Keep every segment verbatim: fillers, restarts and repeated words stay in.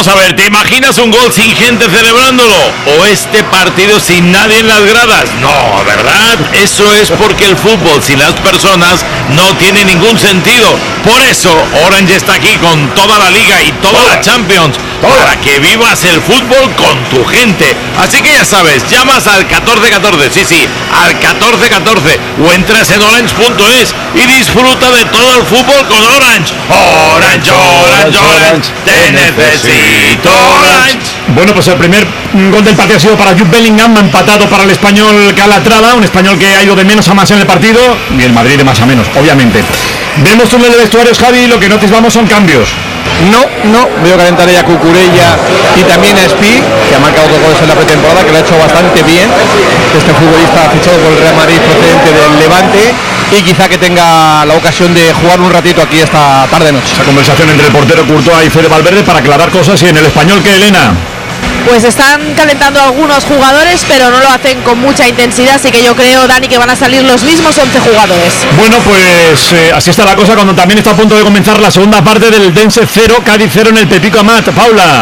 a ver, ¿te imaginas un gol sin gente celebrándolo? ¿O este partido sin nadie en las gradas? No, ¿verdad? Eso es porque el fútbol sin las personas no tiene ningún sentido. Por eso Orange está aquí con toda la liga y toda la Champions, para que vivas el fútbol con tu gente. Así que ya sabes, llamas al catorce catorce, sí, sí, al catorce catorce, o entras en orange punto es y disfruta de todo el fútbol con Orange. Orange, Orange, Orange, te necesito Orange. Bueno, pues el primer gol del partido ha sido para Jude Bellingham, empatado para el español Calatrava, un español que ha ido de menos a más en el partido, y el Madrid de más a menos, obviamente. Vemos túnel de vestuarios, Javi, y lo que no vamos son cambios. No, no, veo calentar a Cucurella y también a Espi, que ha marcado dos goles en la pretemporada, que lo ha hecho bastante bien. Este futbolista fichado por el Real Madrid procedente del Levante, y quizá que tenga la ocasión de jugar un ratito aquí esta tarde-noche. Esa conversación entre el portero Courtois y Fede Valverde para aclarar cosas, y en el español, ¿qué, Elena? Pues están calentando algunos jugadores, pero no lo hacen con mucha intensidad, así que yo creo, Dani, que van a salir los mismos once jugadores. Bueno, pues eh, así está la cosa cuando también está a punto de comenzar la segunda parte del Dense cero, Cádiz cero en el Pepico Amat. Paula.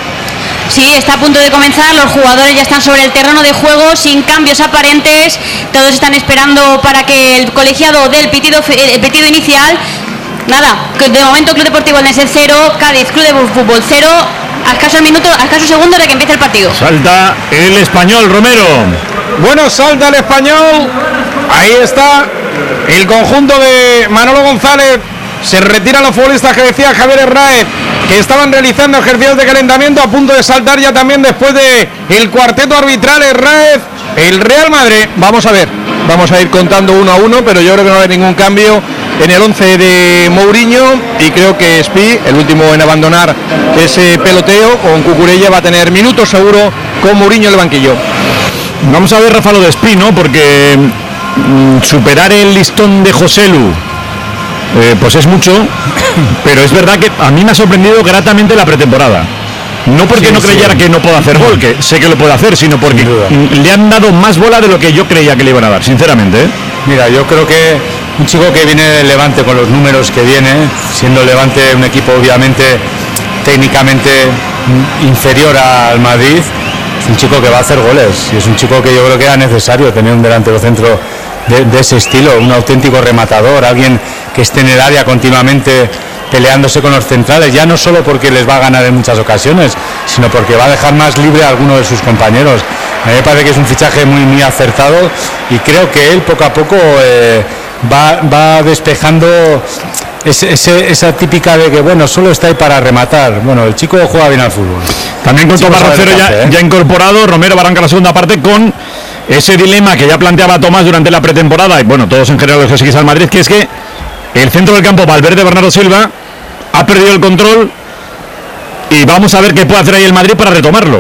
Sí, está a punto de comenzar, los jugadores ya están sobre el terreno de juego sin cambios aparentes, todos están esperando para que el colegiado dé el pitido, el pitido inicial. Nada, de momento Club Deportivo Eldense cero, Cádiz Club de Fútbol cero, a escasos minutos, a escasos segundos de que empiece el partido. Salta el español, Romero. Bueno, salta el español, ahí está el conjunto de Manolo González. Se retiran los futbolistas que decía Javier Hernández, que estaban realizando ejercicios de calentamiento, a punto de saltar ya también después de el cuarteto arbitral Hernández, el Real Madrid. Vamos a ver, vamos a ir contando uno a uno, pero yo creo que no va a haber ningún cambio en el once de Mourinho, y creo que Espi, el último en abandonar ese peloteo, con Cucurella va a tener minutos seguro con Mourinho en el banquillo. Vamos a ver, Rafa, lo de Espi, ¿no? Porque mmm, superar el listón de Joselu eh, pues es mucho, pero es verdad que a mí me ha sorprendido gratamente la pretemporada. No porque sí, no creyera sí. que no pueda hacer gol, que sé que lo puede hacer, sino porque le han dado más bola de lo que yo creía que le iban a dar, sinceramente, ¿eh? Mira, yo creo que un chico que viene del Levante con los números que viene, siendo Levante un equipo obviamente técnicamente inferior al Madrid, es un chico que va a hacer goles, y es un chico que yo creo que era necesario tener un delantero centro de, de ese estilo, un auténtico rematador, alguien que esté en el área continuamente peleándose con los centrales, ya no solo porque les va a ganar en muchas ocasiones, sino porque va a dejar más libre a alguno de sus compañeros. A mí me parece que es un fichaje muy, muy acertado, y creo que él poco a poco eh, va, va despejando ese, ese, esa típica de que, bueno, solo está ahí para rematar. Bueno, el chico juega bien al fútbol. También con Tomás Rocero ya, ¿eh? ya incorporado. Romero va a arrancar la segunda parte con ese dilema que ya planteaba Tomás durante la pretemporada, y bueno, todos en general los que seguís al Madrid, que es que el centro del campo, Valverde, Bernardo Silva, ha perdido el control, y vamos a ver qué puede hacer ahí el Madrid para retomarlo.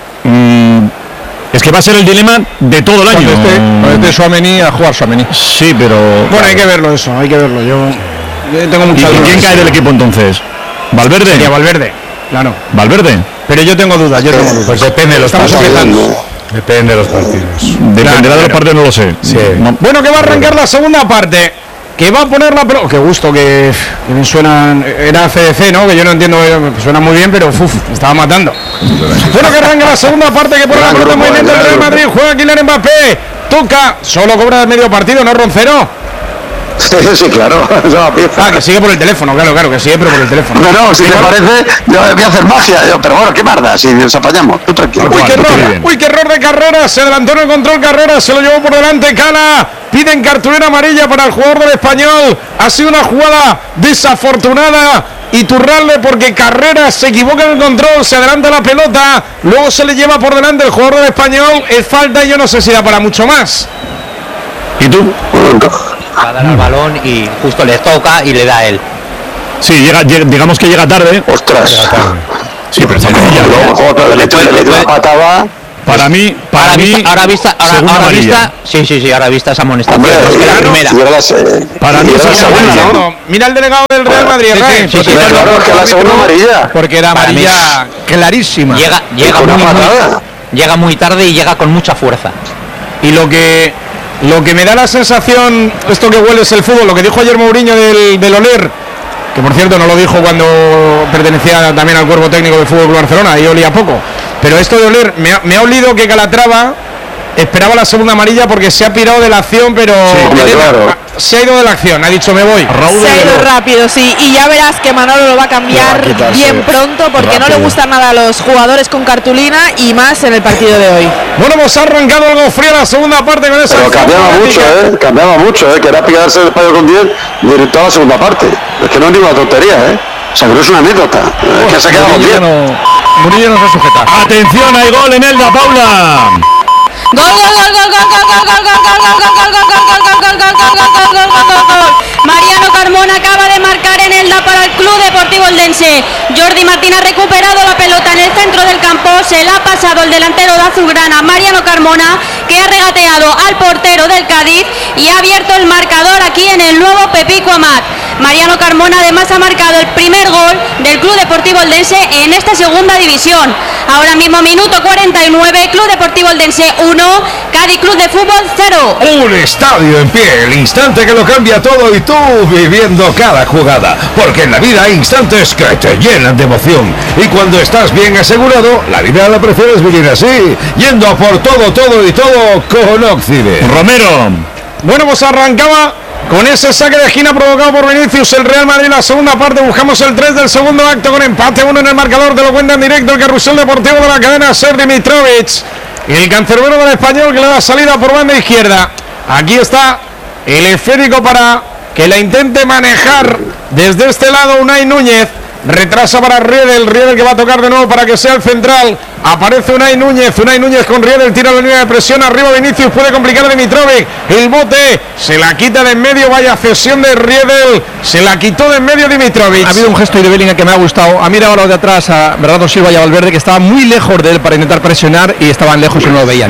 Mm, es que va a ser el dilema de todo el año. Con este, con este Tchouaméni a jugar Tchouaméni. Sí, pero... Bueno, claro, hay que verlo eso, hay que verlo. Yo, yo tengo mucha ¿Y quién cae del equipo entonces? ¿Valverde? Sería Valverde, claro. ¿Valverde? Pero yo tengo dudas, yo tengo dudas. Pues depende de los Estamos partidos. empezando. Depende de los partidos. Dependerá claro, de los partidos, no lo sé. Sí. No. Bueno, que va a arrancar la segunda parte, que va a poner la pelota. Qué gusto que, que me suenan. Era C D C, ¿no? Que yo no entiendo, suena muy bien, pero uf, me estaba matando. Bueno, que arranca la segunda parte, que pone la pelota en movimiento el Real Madrid. Juega Kylian Mbappé. Toca. Solo cobra medio partido, ¿no, Roncero? Sí, claro. Ah, que sigue por el teléfono, claro, claro, que sigue, pero por el teléfono. No, no, si te parece, yo voy a hacer magia. Yo, pero bueno, qué marda, si nos apañamos. Tú tranquilo. Uy, qué error, uy, qué error de Carrera. Se adelantó en el control Carrera, se lo llevó por delante Cala. Piden cartulera amarilla para el jugador del Español. Ha sido una jugada desafortunada y Turralde, porque Carrera se equivoca en el control, se adelanta la pelota, luego se le lleva por delante el jugador del Español. Es falta y yo no sé si da para mucho más. ¿Y tú? Va a dar al balón y justo le toca y le da a él. Sí, llega, llega, digamos que llega tarde. Ostras. Llega tarde. Sí, pero ya, le le pataba. Para mí, para, ahora mí, vista, ahora vista, ahora, ahora vista, sí, sí, sí, ahora vista esa amonestación. Hombre, es que la primera. Si las, eh, para mí, la segunda, ¿no? Mira el delegado del Real Madrid, sí, sí, sí, sí, sí, claro, es que la segunda amarilla. Porque era amarilla clarísima. Llega, llega muy, muy, llega muy tarde y llega con mucha fuerza. Y lo que lo que me da la sensación, esto que huele es el fútbol, lo que dijo ayer Mourinho del, del oler, que por cierto no lo dijo cuando pertenecía también al cuerpo técnico del Fútbol Club Barcelona, y olía poco. Pero esto de oler, me ha, me ha olido que Calatrava esperaba la segunda amarilla porque se ha pirado de la acción, pero Sí, claro. se ha ido de la acción, ha dicho me voy. Raúl se ha ido rápido, sí, y ya verás que Manolo lo va a cambiar va a bien pronto porque rápido. No le gustan nada a los jugadores con cartulina y más en el partido de hoy. Bueno, hemos arrancado algo frío la segunda parte con esa. Pero cambiaba mucho, eh, cambiaba mucho, eh, que era pillarse el espacio con diez directo a la segunda parte. Es que no es ninguna tontería, eh. O sea, que no es una anécdota. Oh, es que se ha quedado con diez. Murillo no se sujeta. Atención, hay gol en Elda, Paula. Gol, gol, gol, gol, gol, gol, gol, gol, gol, gol, gol, gol, gol, gol, gol, gol, gol, gol, gol, gol. Mariano Carmona acaba de marcar en Elda para el Club Deportivo Eldense. Jordi Martín ha recuperado la pelota en el centro del campo, se la ha pasado el delantero de Azulgrana, Mariano Carmona, que ha regateado al portero del Cádiz y ha abierto el marcador aquí en el nuevo Pepico Amat. Mariano Carmona además ha marcado el primer gol del Club Deportivo Eldense en esta segunda división. Ahora mismo minuto cuarenta y nueve, Club Deportivo Eldense uno, Cádiz Club de Fútbol cero. Un estadio en pie, el instante que lo cambia todo y tú viviendo cada jugada, porque en la vida hay instantes que te llenan de emoción y cuando estás bien asegurado, la vida la prefieres vivir así, yendo a por todo, todo y todo con Occibe. Romero. Bueno, pues arrancaba con ese saque de esquina provocado por Vinicius el Real Madrid. La segunda parte, buscamos el tres del segundo acto con empate uno en el marcador. Te lo cuenta en directo el carrusel deportivo de la cadena Ser Dimitrovic, el cancerbero del Español, que le da salida por banda izquierda. Aquí está el esférico para que la intente manejar desde este lado Unai Núñez. Retrasa para Riedel, Riedel que va a tocar de nuevo para que sea el central. Aparece Unai Núñez, Unai Núñez con Riedel, tira la línea de presión, arriba Vinicius, puede complicar a Dimitrovic. El bote, se la quita de en medio, vaya cesión de Riedel, se la quitó de en medio Dimitrovic. Ha habido un gesto de Bellingham que me ha gustado. Ha mirado a los de atrás a Bernardo Silva y a Valverde, que estaban muy lejos de él para intentar presionar y estaban lejos y no lo veían.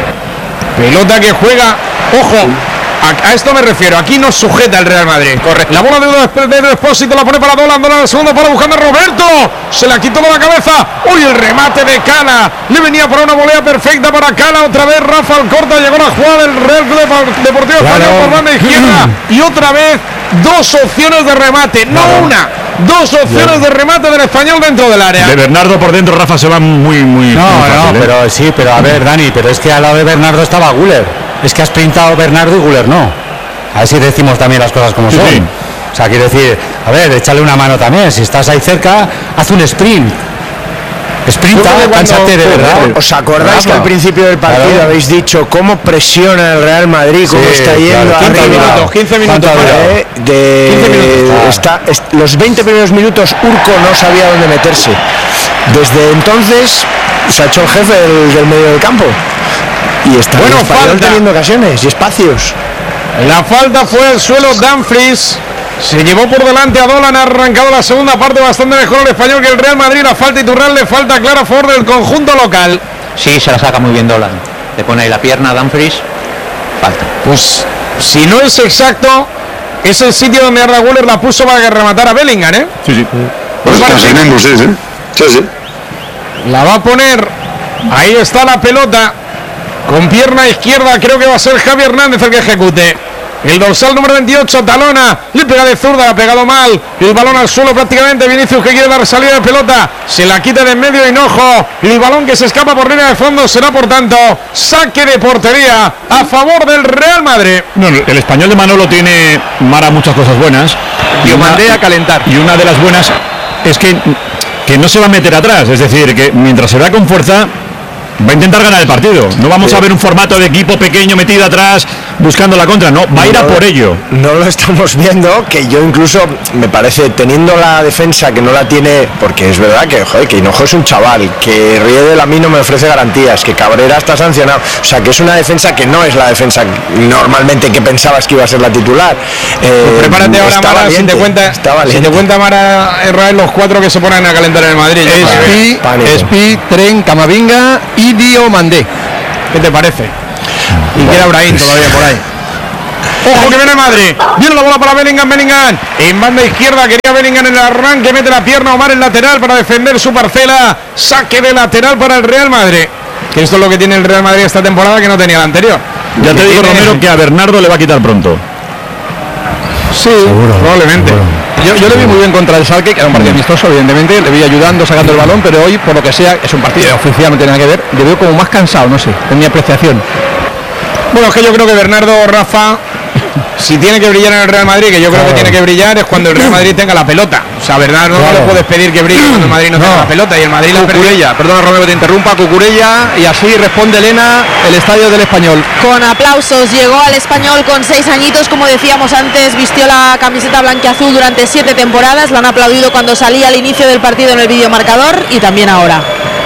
Pelota que juega, ojo. A, a esto me refiero, aquí no sujeta el Real Madrid. Correcto. La bola de, de, de Depósito la pone para Dolan, Dolan al segundo para buscando a Roberto. Se la quitó de la cabeza. Uy, el remate de Cala. Le venía para una volea perfecta para Cala. Otra vez Rafa Alcorta, llegó la jugada del Real Club Deportivo Español claro. por banda izquierda. Y otra vez dos opciones de remate, no claro. una. Dos opciones claro. de remate del Español dentro del área. De Bernardo por dentro, Rafa se va muy, muy. No, muy fácil, no, ¿eh? pero sí, pero a ver, Dani, pero es que al lado de Bernardo estaba Güler. Es que has sprintado Bernardo y Güler no. A ver si decimos también las cosas como sí, son. Sí. O sea, quiero decir, a ver, échale una mano también. Si estás ahí cerca, haz un sprint. Sprinta, cánsate de verdad. ¿Os acordáis Rafa? Que al principio del partido claro. habéis dicho cómo presiona el Real Madrid, cómo sí, está yendo claro. quince arriba? Minutos, quince minutos. De, de, quince minutos. Claro. Está, es, los veinte primeros minutos Urco no sabía dónde meterse. Desde entonces se ha hecho el jefe del, del medio del campo. Y está bueno, teniendo ocasiones y espacios. La falta fue al suelo. Dumfries se llevó por delante a Dolan. Ha arrancado la segunda parte bastante mejor el Español que el Real Madrid. La falta Iturralde, falta clara a favor del conjunto local. Sí, se la saca muy bien Dolan. Le pone ahí la pierna a Dumfries. Falta. Pues si no es exacto, es el sitio donde Arda Güler la puso para que rematara Bellingham, ¿eh? Sí, sí. Pues pues sí, sí, sí. sí, sí. La va a poner. Ahí está la pelota. Con pierna izquierda creo que va a ser Javi Hernández el que ejecute. El dorsal número veintiocho, talona, le pega de zurda, la ha pegado mal. El balón al suelo prácticamente. Vinicius que quiere dar salida de pelota. Se la quita de en medio Hinojo. El balón que se escapa por línea de fondo será por tanto saque de portería a favor del Real Madrid. No, el Español de Manolo tiene, Mara, muchas cosas buenas. Y lo mandé a calentar. Y una de las buenas es que, que no se va a meter atrás. Es decir, que mientras se vea con fuerza va a intentar ganar el partido. No vamos sí. a ver un formato de equipo pequeño metido atrás buscando la contra. No, va a ir no, a por ello. No lo estamos viendo, que yo incluso me parece, teniendo la defensa que no la tiene, porque es verdad que, joder, que Hinojo es un chaval, que Riedel a mí no me ofrece garantías, que Cabrera está sancionado, o sea, que es una defensa que no es la defensa normalmente que pensabas que iba a ser la titular. Eh, pues prepárate ahora, Mara, valiente, si te cuenta, si te cuenta Mara Israel los cuatro que se ponen a calentar en el Madrid. Espi, Espi, Tren, Camavinga y Diomandé. ¿Qué te parece? Y queda Brahim todavía por ahí. Ojo que viene Madrid. Viene la bola para Bellingham, Bellingham. En banda izquierda quería Bellingham en el arranque. Mete la pierna Omar en lateral para defender su parcela. Saque de lateral para el Real Madrid. Que esto es lo que tiene el Real Madrid esta temporada que no tenía la anterior. Ya te digo, Romero, que a Bernardo le va a quitar pronto. Sí, seguro, probablemente. Seguro. Yo, yo le vi muy bien contra el Schalke, que era un partido amistoso, evidentemente, le vi ayudando, sacando el balón, pero hoy, por lo que sea, es un partido oficial, no tiene nada que ver, le veo como más cansado, no sé, en mi apreciación. Bueno, es que yo creo que Bernardo, Rafa, si tiene que brillar en el Real Madrid, que yo creo claro. que tiene que brillar, es cuando el Real Madrid tenga la pelota. O sea, Bernardo claro. no le puedes pedir que brille cuando el Madrid no, no. tenga la pelota y el Madrid la Cucurella, perdona Romeo que te interrumpa, Cucurella, y así responde Elena, el estadio del Español. Con aplausos, llegó al Español con seis añitos, como decíamos antes, vistió la camiseta blanquiazul durante siete temporadas, lo han aplaudido cuando salía al inicio del partido en el videomarcador y también ahora.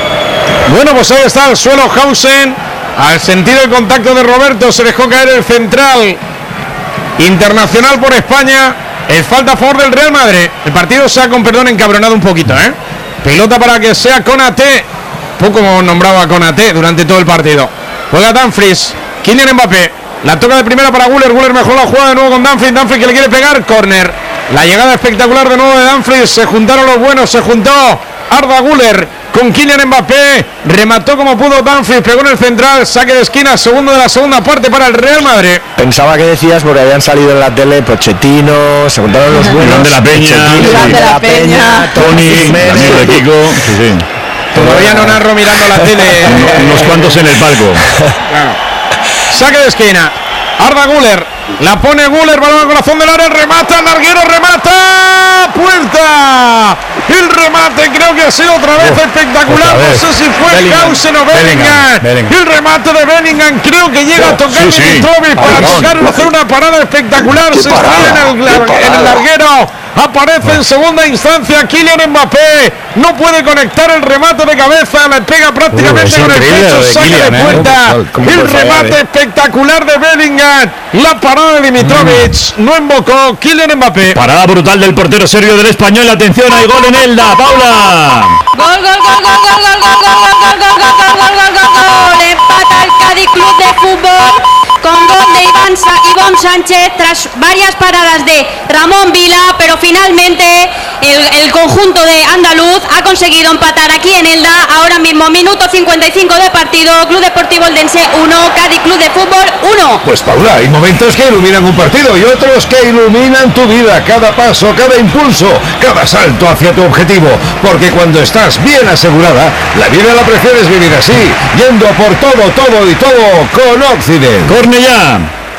Bueno, pues ahí está el suelo Hausen, al sentido del contacto de Roberto, se dejó caer el central internacional por España. Es falta a favor del Real Madrid. El partido se ha, con perdón, encabronado un poquito, ¿eh? Pelota para que sea Konaté. Poco hemos nombrado a Konaté durante todo el partido. Juega Dumfries. Kylian Mbappé. La toca de primera para Güler. Güler mejor la jugada de nuevo con Dumfries. Dumfries que le quiere pegar. Corner. La llegada espectacular de nuevo de Dumfries. Se juntaron los buenos. Se juntó Arda Güler con Kylian Mbappé. Remató como pudo Dumfries. Pegó en el central. Saque de esquina. Segundo de la segunda parte para el Real Madrid. Pensaba que decías porque habían salido en la tele Pochettino. Se juntaron los buenos. Iván de la Peña. Iván de la Peña. Tony. Amigo de Kiko. Sí, sí. Todavía no narro mirando la tele. Unos cuantos en el palco. Claro. Saque de esquina. Arda Güler. La pone Güler. Balón al corazón del área. Remata. Larguero. Remata. Puerta. El remate creo que ha sido otra vez oh, espectacular. Otra vez. No sé si fue Hausen o Bellingham. Bellingham. El remate de Bellingham creo que llega oh, a tocar sí, Dimitrovic sí. para oh, tocarlo, hacer una parada espectacular. Se está en el, en el larguero. Aparece en segunda instancia Kylian Mbappé. No puede conectar el remate de cabeza. Le pega prácticamente uh, con el pecho. Saque de, de puerta. ¿eh? El remate eh? espectacular de Bellingham. La parada de Dimitrovic. Mm. No invocó Kylian Mbappé. Parada brutal del portero serbio del Español. Atención, hay gol en Elda. Paula. Gol, gol, gol, gol, gol, gol, gol, gol, gol, gol, gol, gol, gol, gol, gol, gol. Empata el Cádiz Club de Fútbol con gol de Iván, Sa Iván Sánchez tras varias paradas de Ramón Vila, pero finalmente el, el conjunto de andaluz ha conseguido empatar aquí en Elda. Ahora mismo minuto cincuenta y cinco de partido. Club Deportivo Eldense uno, Cádiz Club de Fútbol uno. Pues Paula, hay momentos que iluminan un partido y otros que iluminan tu vida. Cada paso, cada impulso, cada salto hacia tu objetivo, porque cuando estás bien asegurada, la vida la prefieres vivir así, yendo por todo, todo y todo con Occident. Ya.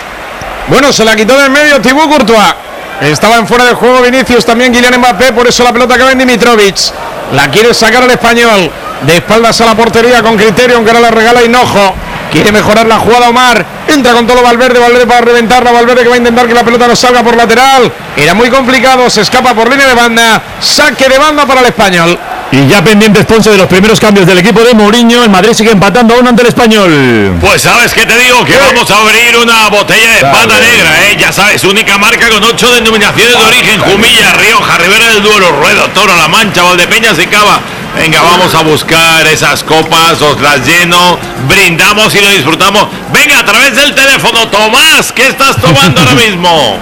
Bueno, se la quitó del medio Thibaut Courtois. Estaba en fuera del juego Vinicius, también Kylian Mbappé, por eso la pelota acaba en Dimitrovic. La quiere sacar al Español. De espaldas a la portería con criterio, aunque ahora la regala Hinojo. Quiere mejorar la jugada Omar. Entra con todo Valverde, Valverde para reventarla. Valverde que va a intentar que la pelota no salga por lateral. Era muy complicado, se escapa por línea de banda. Saque de banda para el Español. Y ya pendiente Ponce de los primeros cambios del equipo de Mourinho. El Madrid sigue empatando aún ante el Español. Pues sabes que te digo que ¿Qué? vamos a abrir una botella de pata negra, ¿eh? Ya sabes, única marca con ocho denominaciones de origen: Jumilla, Rioja, Ribera del Duero, Ruedo, Toro, La Mancha, Valdepeñas y Cava. Venga, vamos a buscar esas copas, os las lleno, brindamos y lo disfrutamos. Venga, a través del teléfono, Tomás, ¿qué estás tomando ahora mismo?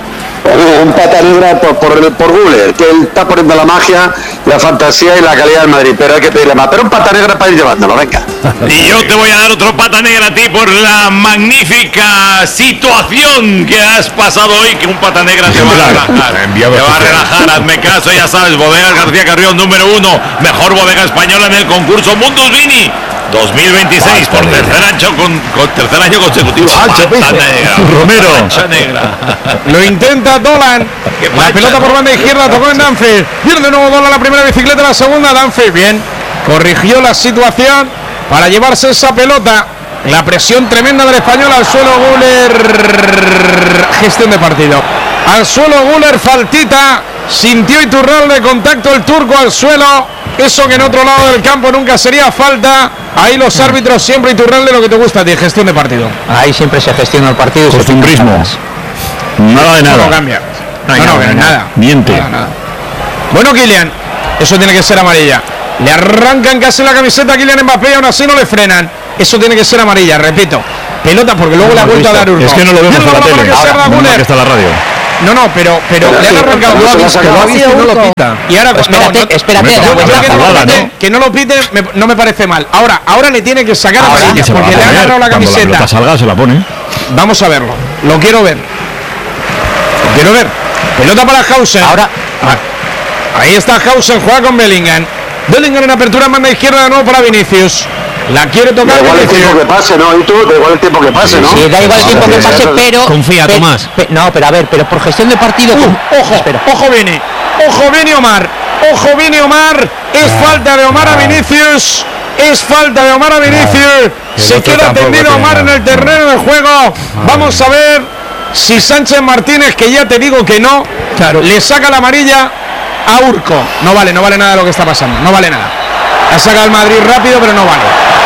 Un pata negra por, por, por Google, que él está poniendo la magia, la fantasía y la calidad del Madrid, pero hay que pedirle más. Pero un pata negra para ir llevándolo, venga. Y yo te voy a dar otro pata negra a ti por la magnífica situación que has pasado hoy, que un pata negra te va a relajar. Te va a relajar, hazme caso, ya sabes, Bodegas García Carrión, número uno, mejor bodega española en el concurso Mundus Vini dos mil veintiséis, por tercer año, con, con tercer año consecutivo. Pata negra. Romero. Pata negra. Lo intenta Dolan. La pelota por banda izquierda, tocó en Dumfries. Viene de nuevo Dolan, la primera bicicleta, la segunda Dumfries. Bien, corrigió la situación para llevarse esa pelota. La presión tremenda del Español al suelo. Güler. Gestión de partido. Al suelo Güler, faltita. Sintió Iturralde, contacto el turco al suelo. Eso que en otro lado del campo nunca sería falta. Ahí los árbitros siempre, Iturralde, lo que te gusta a ti, gestión de partido. Ahí siempre se gestiona el partido. Costumbrismo. Nada de nada. No cambia. No, hay no, nada, no, nada. nada. Miente. Nada, nada. Bueno, Kylian, eso tiene que ser amarilla. Le arrancan casi la camiseta a Kylian Mbappé y aún así no le frenan. Eso tiene que ser amarilla, repito. Pelota porque luego no, la vuelta a dar uno. Es que no lo vemos en la tele. Ahora, no, que está la radio. No, no, pero, pero le han arrancado, lo ha visto, lo ha visto y no lo pita. Y ahora, pues espérate, no, no, espérate, yo, yo no, que, no jugada, pite, ¿no? que no lo pite, me, no me parece mal. Ahora, ahora le tiene que sacar ahora amarilla sí porque le ha agarrado la camiseta. Cuando la pelota salga, se la pone. Vamos a verlo. Lo quiero ver. Lo quiero ver. Pelota para Hausen. Ahora, Ahí está Hausen, juega con Bellingham. Bellingham en apertura, manda izquierda de nuevo para Vinicius. La quiere tocar. Da igual el tiempo que pase, ¿no? Y tú, da igual el tiempo que pase, ¿no? Sí, da igual el tiempo que pase, pero... Confía, pe, Tomás. Pe, no, pero a ver, pero por gestión de partido... Uh, con, ojo, espera. ojo Vini. Ojo Vini Omar. Ojo Vini Omar. Es ah, falta de Omar ah, a Vinicius. Es falta de Omar a Vinicius. Ah, Se queda tendido Omar en el terreno de juego. Ah, Vamos a ver si Sánchez Martínez, que ya te digo que no, claro, le saca la amarilla a Urco. No vale, no vale nada lo que está pasando. No vale nada. Ha sacado el Madrid rápido, pero no vale.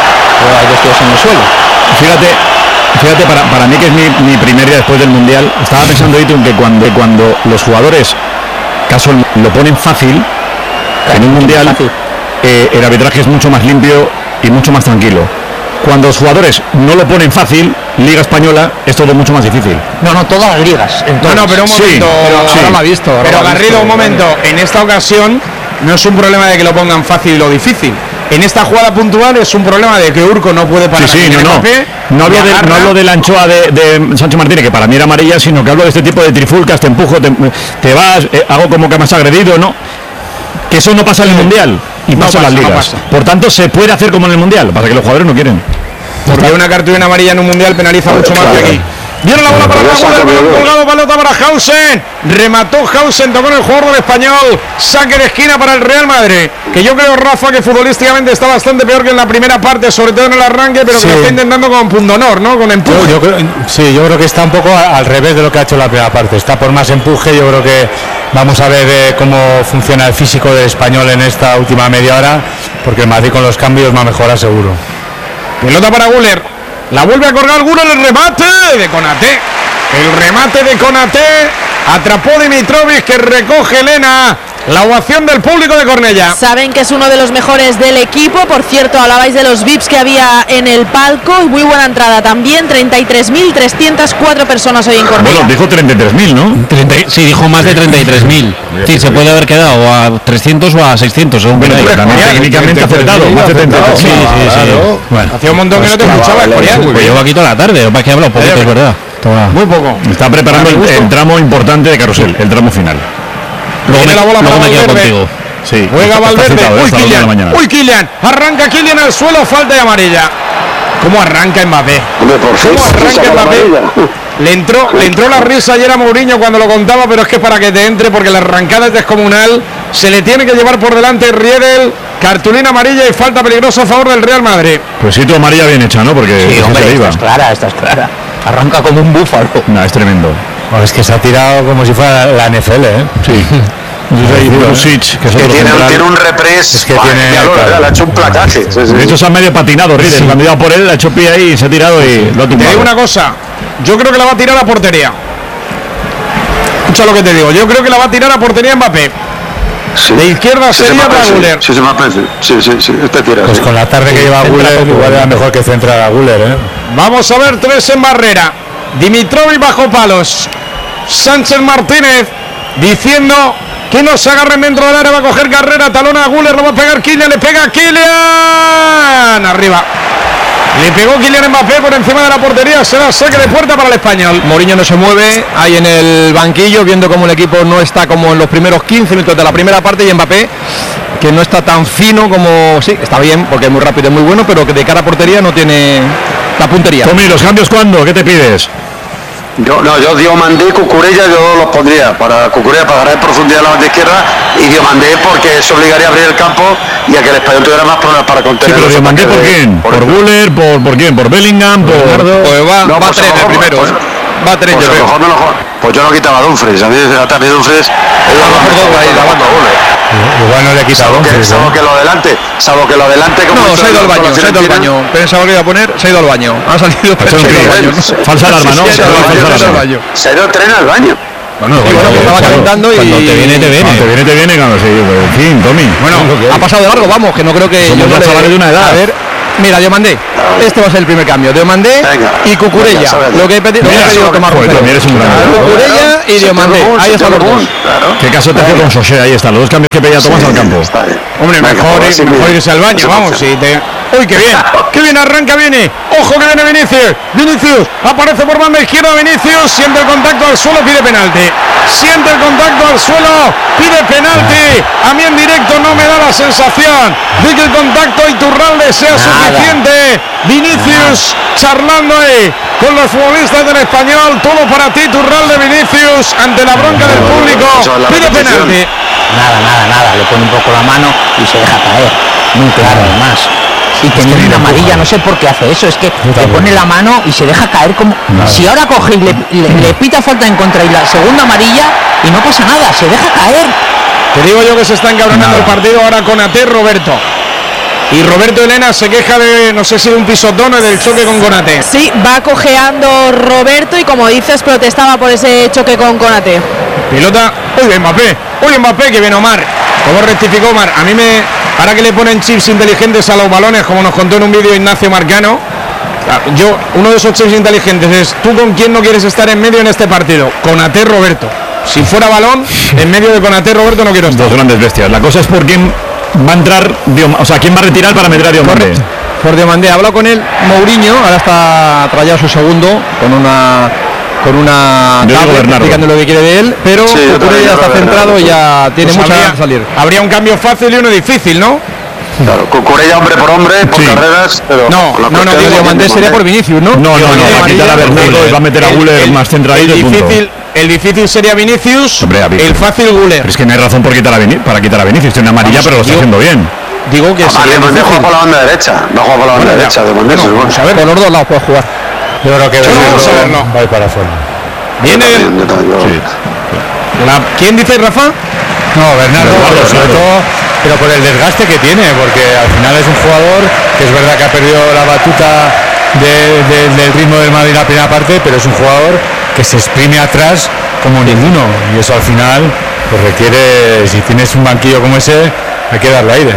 Hay dos tíos en el suelo. Fíjate, fíjate para, para mí que es mi, mi primer día después del Mundial, estaba pensando Itun que cuando, cuando los jugadores caso lo ponen fácil, claro, en un Mundial eh, el arbitraje es mucho más limpio y mucho más tranquilo. Cuando los jugadores no lo ponen fácil, Liga Española, es todo mucho más difícil. No, no, todas las ligas. No, no, pero un momento, sí, pero, sí. ahora lo ha visto. Ahora pero lo ha Garrido, visto, un momento, en esta ocasión no es un problema de que lo pongan fácil o difícil. En esta jugada puntual es un problema de que Urco no puede parar. Sí, sí, no, no. No hablo, de, no hablo de la anchoa de, de Sánchez Martínez, que para mí era amarilla, sino que hablo de este tipo de trifulcas, te empujo, te, te vas, eh, hago como que me has agredido, ¿no? Que eso no pasa en el Mundial y no pasa en las ligas. No pasa. Por tanto, se puede hacer como en el Mundial, para que los jugadores no quieren. Porque una cartulina amarilla en un Mundial penaliza pues, mucho claro. más que aquí. Viene la bola para Raúl, el balón colgado, pelota para Hausen. Remató Hausen, tocó en el jugador del Español. Saque de esquina para el Real Madrid. Que yo creo, Rafa, que futbolísticamente está bastante peor que en la primera parte, sobre todo en el arranque, pero sí, que lo está intentando con pundonor, ¿no? Con empuje. Yo, yo creo, sí, yo creo que está un poco al revés de lo que ha hecho la primera parte. Está por más empuje. Yo creo que vamos a ver eh, cómo funciona el físico del Español en esta última media hora, porque el Madrid con los cambios va a mejorar seguro. Pelota para Güler. La vuelve a colgar Güler, el remate de Konaté. El remate de Konaté. Atrapó Dimitrovic, que recoge Elena. La ovación del público de Cornellá. Saben que es uno de los mejores del equipo. Por cierto, hablabais de los V I Ps que había en el palco. Muy buena entrada también. treinta y tres mil trescientas cuatro personas hoy en Cornellá. Bueno, dijo treinta y tres mil, ¿no? treinta, sí, dijo más de treinta y tres mil. Sí, se puede haber quedado a trescientos o a seiscientos, según bueno, técnicamente acertado. Más de treinta y tres. Sí, sí, sí. Claro. Bueno, hacía un montón que no te escuchaba, Escorial. Pues llevo aquí toda la tarde. Para que he hablado poquito, es verdad. Muy poco. Está preparando el, el tramo importante de carrusel, el tramo final. Luego me, la bola luego me quedo contigo. Sí, juega Valverde. Uy, Kylian. Uy, Kylian. Arranca Kylian al suelo, falta de amarilla. ¿Cómo arranca Mbappé? ¿Cómo arranca Mbappé? Le entró, le entró la risa ayer a Mourinho cuando lo contaba, pero es que para que te entre, porque la arrancada es descomunal. Se le tiene que llevar por delante Riedel. Cartulina amarilla y falta peligrosa a favor del Real Madrid. Pues sí, tu amarilla bien hecha, ¿no? Porque sí, hombre, esta es clara, esta es clara. Arranca como un búfalo. No, es tremendo. Bueno, es que se ha tirado como si fuera la N F L, ¿eh? Sí. Entonces, que, que tiene, tiene un repres, es que tiene, claro, le ha hecho un placaje. Sí, sí. De hecho se ha medio patinado Riedel, sí. Cuando iba por él, le ha hecho pie ahí y se ha tirado y lo ha tumbado. Te digo una cosa, yo creo que la va a tirar a portería. Escucha lo que te digo, yo creo que la va a tirar a portería Mbappé. Sí. De izquierda sí, sería para Güler. Sí, sí, sí, sí, sí, este tira. Pues sí. Con la tarde que lleva Güler, igual era mejor que centrar a Güler, ¿eh? Vamos a ver tres en barrera. Dimitrovic bajo palos. Sánchez Martínez diciendo que no se agarren dentro del área, va a coger carrera, talona a Güler, lo va a pegar Kylian, le pega Kylian. Arriba. Le pegó Kylian Mbappé por encima de la portería, será saque de puerta para el Español. Mourinho no se mueve, ahí en el banquillo, viendo cómo el equipo no está como en los primeros quince minutos de la primera parte, y Mbappé, que no está tan fino como... Sí, está bien, porque es muy rápido, es muy bueno, pero que de cara a portería no tiene la puntería. Tommy, ¿los cambios cuándo? ¿Qué te pides? Yo, no, yo Diomandé y Cucurella yo los pondría para Cucurella para ganar profundidad a la banda izquierda y Diomandé porque eso obligaría a abrir el campo y a que el Español tuviera más problemas para contener. Sí, pero Diomandé ¿por quién? ¿Por, ¿Por Güler? ¿Por, ¿Por quién? ¿Por Bellingham? ¿Por Bernardo? Pues va, no, va pues a tres el primero, pues, va a tres pues, yo creo. Mejor no lo, pues yo no quitaba a Dumfries, a mí también Dumfries igual no le quita a Dumfries. Salvo que lo adelante, salvo que lo adelante como no, se ha ido al baño, se ha ido al baño. Pensaba que iba a poner, se ha ido al baño. Ha salido pero se ha ido al baño. Falsa alarma, ¿no? Se ha ido el tren al baño. Bueno, bueno, bueno, estaba calentando y cuando te viene te viene. Cuando te viene te viene, claro, sí, en fin, Tommy. Bueno, ha pasado de largo, vamos, que no creo que somos los chavales de una edad. A ver, Mira, Diomandé, este va a ser el primer cambio. Diomandé y Cucurella. Lo que he pedido, Tomás Roncero. Cucurella y Diomandé. Ahí están los dos. ¿Qué caso te hace con Sosé? Ahí están los dos cambios que pedía Tomás al campo. Hombre, mejor, mejor irse al baño, vamos. Si te... ¡Uy, qué bien! ¡Qué bien arranca, viene! ¡Ojo que viene Vinicius! Vinicius aparece por banda izquierda. Vinicius siente el contacto al suelo, pide penalti. Siente el contacto al suelo, pide penalti. A mí en directo no me da la sensación de que el contacto Iturralde sea suficiente. Vinicius charlando ahí con los futbolistas del Español. Todo para ti, Iturralde. Vinicius ante la bronca del público. Pide penalti. Nada, nada, nada. Le pone un poco la mano y se deja caer. Muy claro, además. Y tenía una amarilla, no sé por qué hace eso, es que le pone la mano y se deja caer como... Nada. Si ahora coge y le, le, le pita falta en contra y la segunda amarilla y no pasa nada, se deja caer. Te digo yo que se está encabronando el partido ahora con Konaté, Roberto. Y Roberto Elena se queja de, no sé si de un pisotón o del choque con Konaté. Sí, va cojeando Roberto y como dices, protestaba por ese choque con Konaté. Pilota, uy, Mbappé, uy, Mbappé, que viene Omar. ¿Cómo rectificó Omar? A mí me... Ahora que le ponen chips inteligentes a los balones, como nos contó en un vídeo Ignacio Marcano, yo, uno de esos chips inteligentes es, ¿tú con quién no quieres estar en medio en este partido? Konaté, Roberto. Si fuera balón, en medio de Konaté, Roberto no quiero estar. Dos grandes bestias. La cosa es por quién va a entrar, o sea, quién va a retirar para meter a Diomandé. Por Diomandé, ha hablado con él Mourinho, ahora está trayado su segundo, con una... con una tablet explicando lo que quiere de él, pero sí, Cucurella ya está centrado y ya tiene pues mucha ganas de salir. Habría un cambio fácil y uno difícil, ¿no? Claro, Cucurella hombre por hombre, por sí. carreras, pero... No, no, no, Diomandé sería por Vinicius, ¿no? No, no, no, no va a quitar a Bernardo, va a meter a Güler más centradito. El difícil, el difícil sería Vinicius, Hombre, el fácil Güler. Pero es que no hay razón por quitar a Vinicius, para quitar a Vinicius, tiene una amarilla, pero lo está haciendo bien. Digo que sí. Diomandé juega por la banda derecha, no juega por la banda derecha, Diomandé. Vamos a ver, por los dos lados puede jugar. Yo creo que va a ir para afuera. Viene el... sí. La... ¿Quién dice, Rafa? No, Bernardo, Bernardo sobre todo, pero por el desgaste que tiene, porque al final es un jugador que es verdad que ha perdido la batuta de, de, del ritmo del Madrid en la primera parte, pero es un jugador que se exprime atrás como ninguno, y eso al final pues requiere, si tienes un banquillo como ese, hay que darle aire.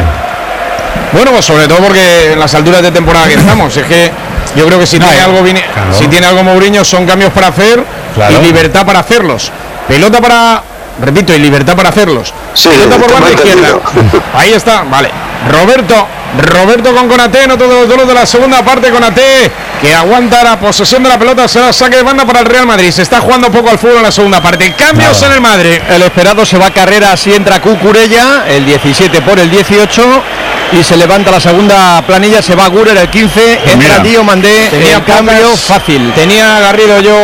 Bueno, pues sobre todo porque en las alturas de temporada que estamos, es que yo creo que si no, tiene algo claro. si tiene algo Mourinho son cambios para hacer claro. y libertad para hacerlos. Pelota para, repito, y libertad para hacerlos. Sí, pelota por banda izquierda. Ahí está, vale. Roberto, Roberto con Konaté, no todos los duelos de la segunda parte. Konaté que aguanta la posesión de la pelota, será saque de banda para el Real Madrid. Se está jugando poco al fútbol en la segunda parte. Cambios Nada. en el Madrid. El esperado se va a carrera, así entra Cucurella, el diecisiete por el dieciocho. Y se levanta la segunda planilla, se va Güler el quince, pues entra Diomandé, tenía cambio pocas, fácil. Tenía Garrido yo,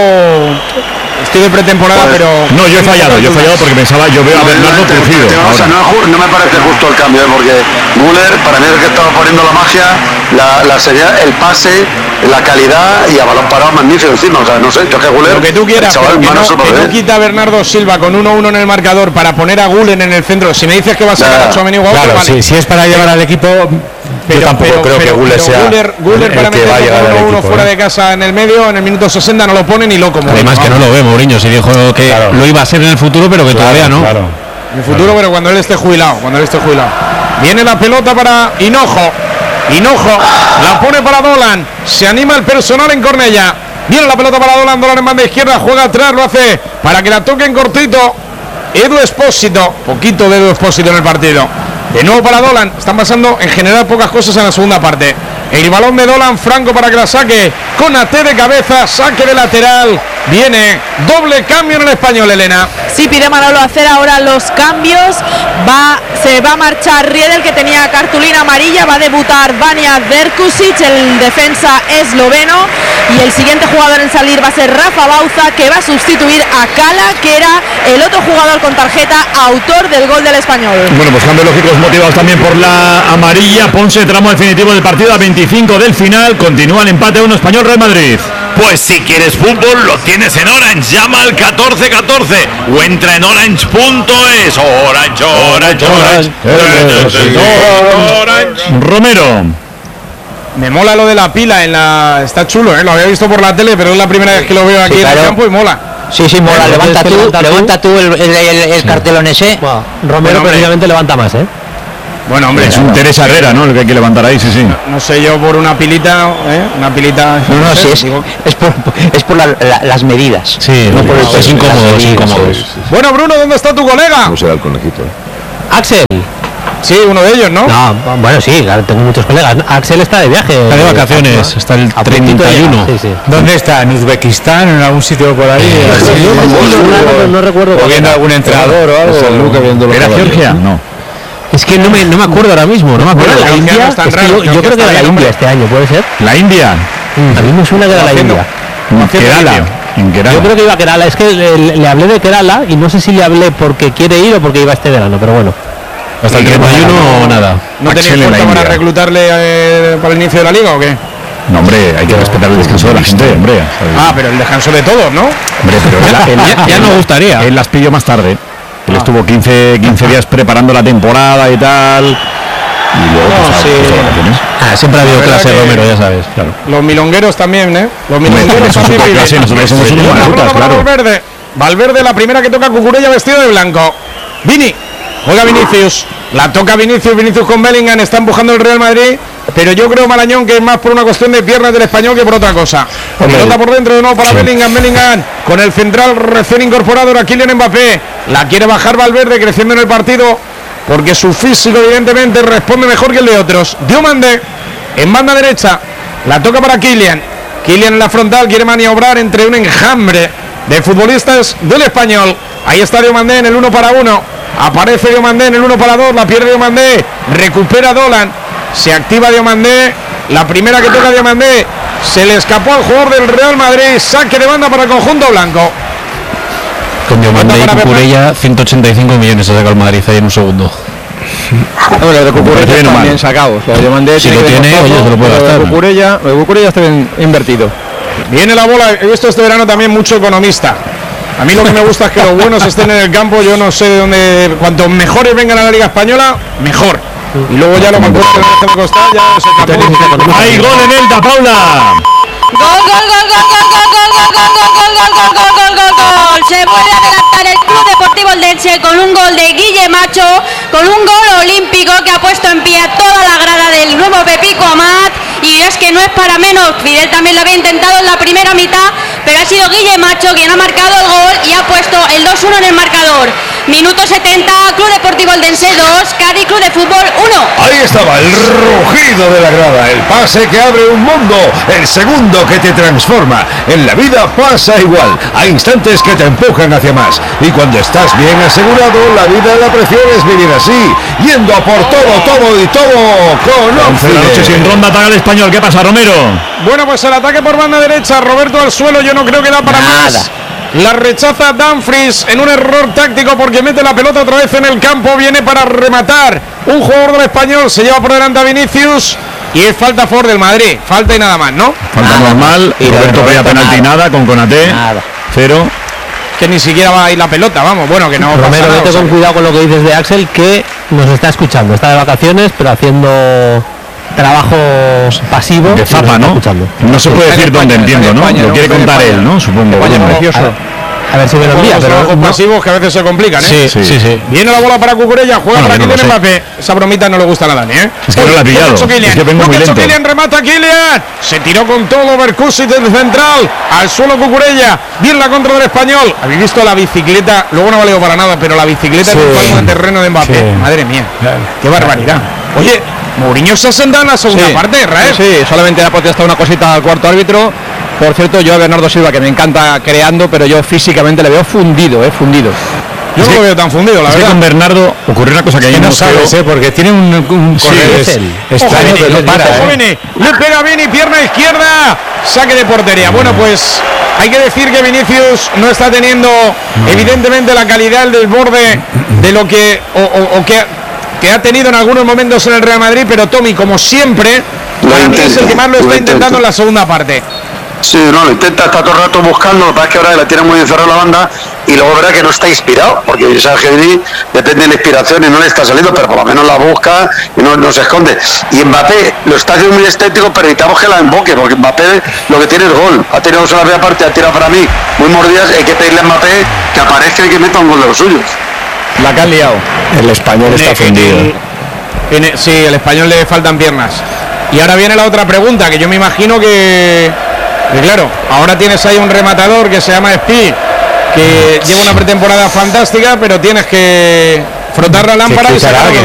estoy de pretemporada, pues, pero... No, yo he fallado, yo he fallado porque pensaba, yo veo no, a Bernardo crujido. O sea, no, no me parece justo el cambio, ¿eh? Porque Güler, para mí es el que estaba poniendo la magia, la, la seriedad, el pase, la calidad y a balón parado magnífico encima. O sea, no sé, yo que Güler... Lo que tú quieras, chaval, que, no, que no quita a Bernardo Silva con uno uno en el marcador para poner a Güler en el centro. Si me dices que va a ser a Tchouaméni igual, claro, vale. si, si es para llevar al equipo... Pero, yo tampoco pero, creo pero, que Güler sea Güler, Güler para meter uno uno fuera ¿eh? de casa en el medio, en el minuto sesenta no lo pone ni loco. Además que no lo ve Mourinho, si dijo que claro. lo iba a ser en el futuro, pero que claro, todavía no. Claro. En el futuro, claro. pero cuando él esté jubilado, cuando él esté jubilado. Viene la pelota para Hinojo. Hinojo la pone para Dolan. Se anima el personal en Cornellà. Viene la pelota para Dolan, Dolan en banda izquierda, juega atrás, lo hace para que la toquen cortito. Edu Espósito, poquito de Edu Espósito en el partido. De nuevo para Dolan, están pasando en general pocas cosas en la segunda parte. El balón de Dolan, Franco para que la saque. Konaté de cabeza, saque de lateral. Viene doble cambio en el Español, Elena. Sí, pide Manolo hacer ahora los cambios. Va, se va a marchar Riedel, que tenía cartulina amarilla. Va a debutar Vanja Verkusic, el defensa esloveno. Y el siguiente jugador en salir va a ser Rafa Bauza, que va a sustituir a Cala, que era el otro jugador con tarjeta, autor del gol del Español. Bueno, pues cambios lógicos motivados también por la amarilla. Ponce, tramo definitivo del partido a veinticinco del final. Continúa el empate a uno Español Real Madrid. Pues si quieres fútbol, lo tienes en Orange. Llama al catorce catorce o entra en orange punto es. Orange, Orange, Orange. Orange. Romero. Me mola lo de la pila en la... Está chulo, ¿eh? Lo había visto por la tele, pero es la primera vez que lo veo aquí sí, en claro. el campo y mola. Sí, sí, mola. Levanta tú, levanta tú el, el, el, el cartelón ese. Wow. Romero bueno, precisamente levanta más, ¿eh? Bueno, hombre, es un Teresa Herrera, ¿no? El que hay que levantar ahí, sí, sí. No, no sé yo por una pilita, ¿eh? Una pilita. No, no, no sí, sé, es, digo... es por, es por la, la, las medidas. Sí, no por el es incómodo, es incómodo. Sí, sí, sí. Bueno, Bruno, ¿dónde está tu colega? No será el conejito. Axel. Sí, uno de ellos, ¿no? No, bueno, sí, claro, tengo muchos colegas. Axel está de viaje. Está de vacaciones, está el treinta y uno. Sí, sí. ¿Dónde está? ¿En Uzbekistán? ¿En algún sitio por ahí? No, no recuerdo. ¿O viendo algún entrenador o algo? San Luca viendo los ¿Era caballos. Georgia? No. Es que no me, no me acuerdo ahora mismo, no me acuerdo. Bueno, ¿La Georgia India? no es tan Es que raro, yo, yo Georgia creo que está era la bien, India hombre. este año, ¿puede ser? La India. Mm, a mí me suena que era la Haciendo- India. En haciendo Kerala. limpio. En Kerala. Yo creo que iba a Kerala, es que le, le hablé de Kerala y no sé si le hablé porque quiere ir o porque iba este verano, pero bueno. Hasta el treinta y uno o nada. ¿No tenéis Axel en la fuerza para India. reclutarle eh, para el inicio de la liga o qué? No, hombre, hay que respetar el descanso de la gente, hombre. Ah, pero el descanso de todos, ¿no? Hombre, pero él, él- Ya- ya él- nos gustaría. Él las pilló más tarde. Él Ah. estuvo quince, quince días preparando la temporada y tal. Y luego, No, pues, sí. pues, de vacaciones. Ah, siempre ha La habido verdad clase que- Romero, ya sabes. Claro. Los milongueros también, ¿eh? Los Hombre, milongueros son también. superclase, viven. nosotros somos unos Buena brutas, ronda para claro. Valverde. Valverde, la primera que toca Cucurella vestido de blanco. Vini. Juega Vinicius. La toca Vinicius. Vinicius con Bellingham. Está empujando el Real Madrid. Pero yo creo, Marañón, que es más por una cuestión de piernas del español que por otra cosa. Pelota por dentro de nuevo para Bellingham. Bellingham con el central recién incorporado. Ahora Kylian Mbappé. La quiere bajar Valverde, creciendo en el partido. Porque su físico, evidentemente, responde mejor que el de otros. Diomande en banda derecha. La toca para Kylian. Kylian en la frontal quiere maniobrar entre un enjambre de futbolistas del español. Ahí está Diomandé en el uno para uno. Aparece Diomandé en el uno para dos. La pierde Diomandé. Recupera Dolan. Se activa Diomandé. La primera que toca Diomandé. Se le escapó al jugador del Real Madrid. Saque de banda para el conjunto blanco. Con Diomande y Cucurella, ciento ochenta y cinco millones ha sacado el Madrid ahí en un segundo. Bueno, lo de Cucurella están bien sacados. Lo de Diomandé Si lo que tiene, costoso, oye, se lo puede lo de gastar. Cucurella, lo de Cucurella está bien invertido. Viene la bola. He visto este verano también mucho economista. A mí lo que me gusta es que los buenos estén en el campo. Yo no sé de dónde. Cuanto mejores vengan a la Liga Española, mejor. Y luego ya lo que cuesta que me costar, ya se acabó. ¡Hay gol en Elda, Paula! Gol, gol, gol, gol, gol, gol, gol, gol, gol, gol, gol, gol, gol, gol, gol, gol. Se vuelve a adelantar el Club Deportivo Eldense con un gol de Guille Macho, con un gol olímpico que ha puesto en pie a toda la grada del nuevo Pepico Amat. Y es que no es para menos, Fidel también lo había intentado en la primera mitad, pero ha sido Guille Macho quien ha marcado el gol y ha puesto el dos uno en el marcador. Minuto setenta, Club Deportivo Eldense dos, Cádiz Club de Fútbol uno. Ahí estaba el rugido de la grada, el pase que abre un mundo, el segundo que te transforma. En la vida pasa igual, hay instantes que te empujan hacia más. Y cuando estás bien asegurado, la vida la prefieres vivir así, yendo a por todo, todo y todo con once de la noche sin ronda, ataca el español. ¿Qué pasa, Romero? Bueno, pues el ataque por banda derecha, Roberto al suelo, yo no creo que da para Nada. más. La rechaza Dumfries en un error táctico porque mete la pelota otra vez en el campo, viene para rematar. Un jugador del español se lleva por delante a Vinicius y es falta a favor del Madrid, falta y nada más, ¿no? Falta normal. Y Roberto Roberto pedía penalti nada. nada con Konaté. Nada. Cero. Que ni siquiera va a ir la pelota, vamos, bueno, que no pasa Romero, nada, vete o sea, con cuidado con lo que dices de Axel, que nos está escuchando. Está de vacaciones, pero haciendo trabajos pasivos. De y zapa, nos está ¿no? escuchando. No se puede En decir España, dónde, en entiendo, ¿no? España, Lo no, quiere en contar España. él, ¿no? Supongo. España, Bueno. precioso. A ver si me lo envía, Juegos, pero trabajos no- pasivos que a veces se complican, ¿eh? Sí, sí, sí, sí. Viene la bola para Cucurella, juega Bueno, para yo no lo Kylian sé. Mbappé. Esa bromita no le gusta a la Dani, ¿eh? Es que no la he pillado. Mucho Kylian. Es que vengo muy Mucho lento. Kylian, remata Kylian. Se tiró con todo Berkusic del central. Al suelo Cucurella. Bien la contra del español. ¿Habéis visto la bicicleta? Luego no valió para nada, pero la bicicleta Sí. en un palmo de terreno de Mbappé. Sí. Madre mía. Qué barbaridad. Oye, Mourinho se ha sentado en la segunda Sí. parte, Rael. Sí, solamente ha protestado una cosita al cuarto árbitro. Por cierto, yo a Bernardo Silva, que me encanta creando, pero yo físicamente le veo fundido, eh, fundido. Yo Es no que- lo veo tan fundido, la Es que verdad. con Bernardo ocurrió una cosa que Que ayer no no sabes, ¿eh? Porque tiene un, un Sí, correo es es- él. extraño Ojo, que Vini, no para. ojo, ¿eh? Vini. Le pega Vini, pierna izquierda, saque de portería. Bueno, pues hay que decir que Vinicius no está teniendo evidentemente la calidad, el desborde de lo que o, o- o que, ha, que ha tenido en algunos momentos en el Real Madrid, pero Tommy, como siempre, Lo para mí es intenta, el que más lo lo está intenta. intentando en la segunda parte. Sí, no, lo intenta, está todo el rato buscando, lo que pasa es que ahora la tiene muy encerrada la banda y luego verá que no está inspirado, porque Sergio Vini depende de la inspiración y no le está saliendo, pero por lo menos la busca y no, no se esconde. Y Mbappé lo está haciendo muy estético, pero necesitamos que la emboque, porque Mbappé lo que tiene es gol. Ha tirado una primera parte, ha tirado para mí muy mordidas, hay que pedirle a Mbappé que aparezca y que meta un gol de los suyos. La que han liado. El español está En fundido. el, Tiene, sí, el Español le faltan piernas. Y ahora viene la otra pregunta, que yo me imagino que, que claro, ahora tienes ahí un rematador que se llama Speed, que lleva una pretemporada fantástica, pero tienes que frotar la lámpara y sacar